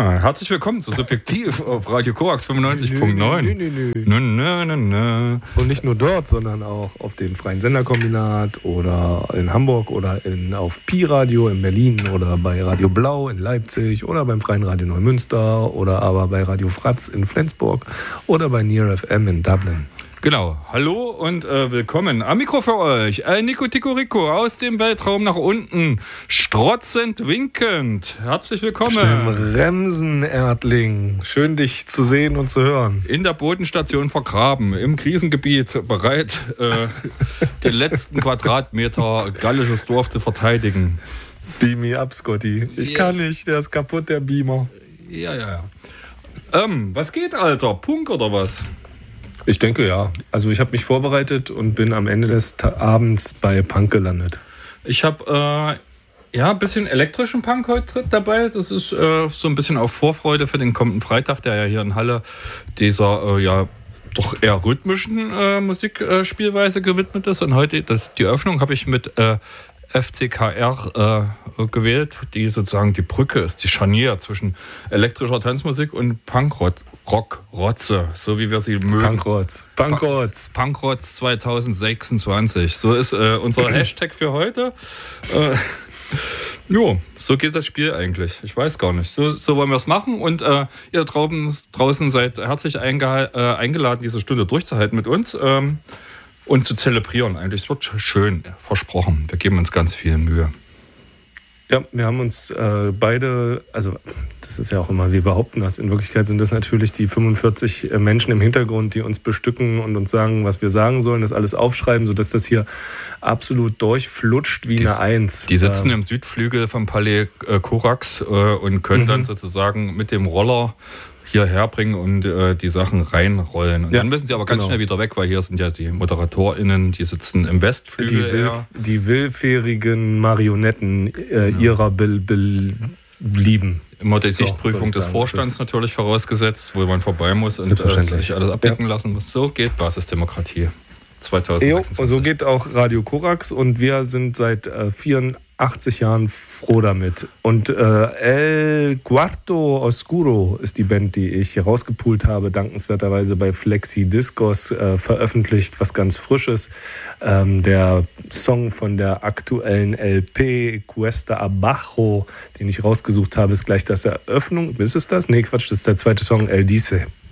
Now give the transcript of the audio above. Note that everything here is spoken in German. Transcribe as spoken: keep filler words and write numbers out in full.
Ja, herzlich willkommen zu Subjektiv auf Radio Korax fünfundneunzig Komma neun. Nö, nö, nö, nö. Nö, nö, nö. Und nicht nur dort, sondern auch auf dem Freien Senderkombinat oder in Hamburg oder in, auf Pi-Radio in Berlin oder bei Radio Blau in Leipzig oder beim Freien Radio Neumünster oder aber bei Radio Fratz in Flensburg oder bei Near F M in Dublin. Genau, hallo und äh, willkommen. Am Mikro für euch, ein Nico Tico Rico aus dem Weltraum nach unten, strotzend winkend. Herzlich willkommen. Remsen, Erdling. Schön, dich zu sehen und zu hören. In der Bodenstation vergraben, im Krisengebiet, bereit, äh, den letzten Quadratmeter gallisches Dorf zu verteidigen. Beam me up, Scotty. Ich yeah. kann nicht, der ist kaputt, der Beamer. Ja, ja, ja. Ähm, was geht, Alter? Punk oder was? Ich denke ja. Also ich habe mich vorbereitet und bin am Ende des Ta- Abends bei Punk gelandet. Ich habe äh, ja ein bisschen elektrischen Punk heute dabei. Das ist äh, so ein bisschen auf Vorfreude für den kommenden Freitag, der ja hier in Halle dieser äh, ja doch eher rhythmischen äh, Musikspielweise äh, gewidmet ist. Und heute das, die Eröffnung habe ich mit äh, F C K R äh, gewählt, die sozusagen die Brücke ist, die Scharnier zwischen elektrischer Tanzmusik und Punkrock. Rock, Rotze, so wie wir sie mögen. Punkrotz. Punkrotz. Punkrotz zwanzig sechsundzwanzig. So ist äh, unser Hashtag für heute. Äh, jo, so geht das Spiel eigentlich. Ich weiß gar nicht. So, so wollen wir es machen. Und äh, ihr draußen, draußen seid herzlich einge- äh, eingeladen, diese Stunde durchzuhalten mit uns ähm, und zu zelebrieren. Eigentlich, es wird schön, versprochen. Wir geben uns ganz viel Mühe. Ja, wir haben uns äh, beide, also das ist ja auch immer, wir behaupten das, in Wirklichkeit sind das natürlich die fünfundvierzig Menschen im Hintergrund, die uns bestücken und uns sagen, was wir sagen sollen, das alles aufschreiben, sodass das hier absolut durchflutscht wie die, eine Eins. Die sitzen ähm, im Südflügel vom Palais äh, Korax äh, und können mhm. dann sozusagen mit dem Roller hierher bringen und äh, die Sachen reinrollen. Und ja, dann müssen sie aber ganz genau. schnell wieder weg, weil hier sind ja die ModeratorInnen, die sitzen im Westflügel. Die, will, die willfährigen Marionetten äh, ja. ihrer Be- Be- Belieben. Immer die so, Sichtprüfung des Vorstands natürlich vorausgesetzt, wo man vorbei muss und äh, sich alles abdecken ja. lassen muss. So geht Basisdemokratie. zwanzig sechsundzwanzig. Jo, so geht auch Radio Korax und wir sind seit äh, vierundachtzig Jahren froh damit. Und äh, El Cuarto Oscuro ist die Band, die ich rausgepoolt habe, dankenswerterweise bei Flexi Discos äh, veröffentlicht, was ganz Frisches. Ähm, der Song von der aktuellen L P Cuesta Abajo, den ich rausgesucht habe, ist gleich das Eröffnung. Ist es das? Nee, Quatsch, das ist der zweite Song, El Dice.